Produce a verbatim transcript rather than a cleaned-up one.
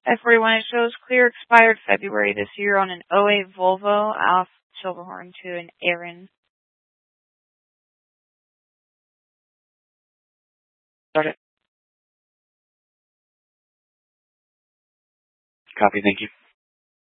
F forty-one, it shows clear expired February this year on an oh eight Volvo off Silverhorn to an Aaron. Start it. Copy, thank you.